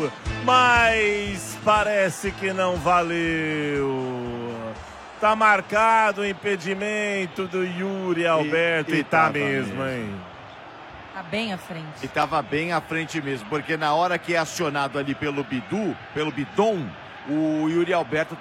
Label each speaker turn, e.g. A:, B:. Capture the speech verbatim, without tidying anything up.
A: mas parece que não valeu. Tá marcado o impedimento do Yuri Alberto e, e, e tá mesmo, mesmo, hein?
B: Tá bem à frente.
C: E tava bem à frente mesmo, porque na hora que é acionado ali pelo Bidu, pelo Bidon, o Yuri Alberto